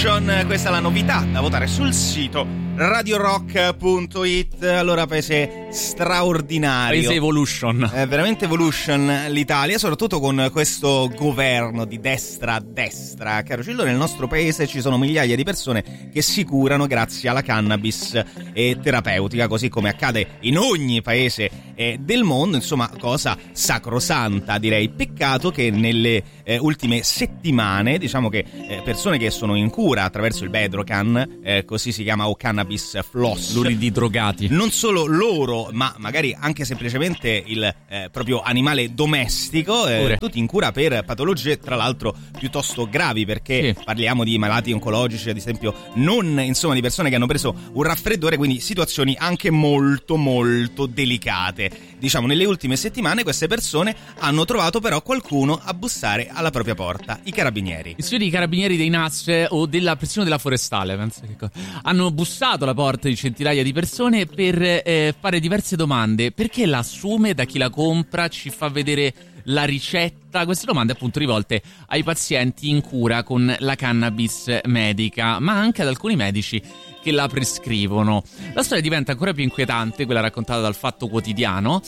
Evolution, questa è la novità da votare sul sito radiorock.it. Allora, paese straordinario, paese Evolution, veramente Evolution l'Italia, soprattutto con questo governo di destra a destra. Caro Cillo, nel nostro paese ci sono migliaia di persone che si curano grazie alla cannabis terapeutica, così come accade in ogni paese del mondo, insomma cosa sacrosanta, direi. Peccato che nelle ultime settimane, diciamo che persone che sono in cura attraverso il Bedrocan, così si chiama, o cannabis floss, luridi drogati, non solo loro ma magari anche semplicemente il proprio animale domestico, tutti in cura per patologie tra l'altro piuttosto gravi, perché sì, parliamo di malati oncologici ad esempio, non insomma di persone che hanno preso un raffreddore, quindi situazioni anche molto molto delicate. Diciamo, nelle ultime settimane queste persone hanno trovato però qualcuno a bussare alla propria porta: i carabinieri. I signori carabinieri dei NAS o persino della forestale, penso che hanno bussato alla porta di centinaia di persone per fare diverse domande. Perché la assume, da chi la compra, ci fa vedere la ricetta? Queste domande appunto rivolte ai pazienti in cura con la cannabis medica, ma anche ad alcuni medici che la prescrivono. La storia diventa ancora più inquietante, quella raccontata dal Fatto Quotidiano,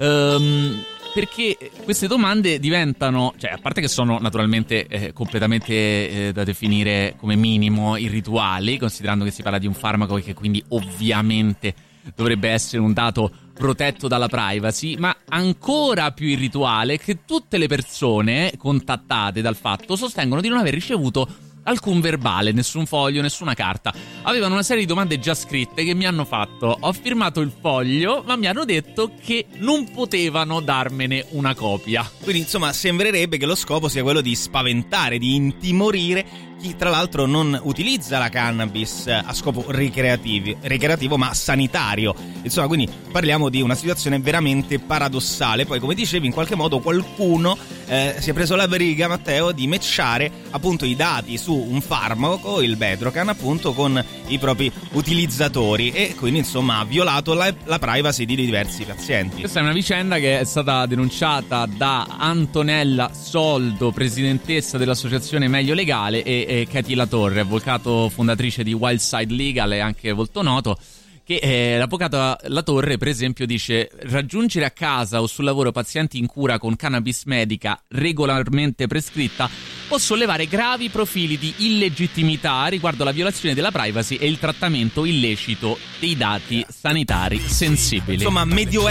perché queste domande diventano, cioè, a parte che sono naturalmente completamente da definire come minimo irrituali, considerando che si parla di un farmaco che quindi ovviamente dovrebbe essere un dato protetto dalla privacy, ma ancora più irrituale che tutte le persone contattate dal Fatto sostengono di non aver ricevuto alcun verbale, nessun foglio, nessuna carta. Avevano una serie di domande già scritte che mi hanno fatto. Ho firmato il foglio, ma mi hanno detto che non potevano darmene una copia. Quindi insomma sembrerebbe che lo scopo sia quello di spaventare, di intimorire chi tra l'altro non utilizza la cannabis a scopo ricreativo ma sanitario. Insomma, quindi parliamo di una situazione veramente paradossale. Poi, come dicevi, in qualche modo qualcuno si è preso la briga, Matteo, di matchare appunto i dati su un farmaco, il Bedrocan, appunto con i propri utilizzatori, e quindi insomma ha violato la privacy di diversi pazienti. Questa è una vicenda che è stata denunciata da Antonella Soldo, presidentessa dell'associazione Meglio Legale, e Katie Latorre, avvocato fondatrice di Wildside Legal e anche molto noto, che l'avvocato Latorre per esempio dice: raggiungere a casa o sul lavoro pazienti in cura con cannabis medica regolarmente prescritta può sollevare gravi profili di illegittimità riguardo la violazione della privacy e il trattamento illecito dei dati sanitari sensibili. Insomma,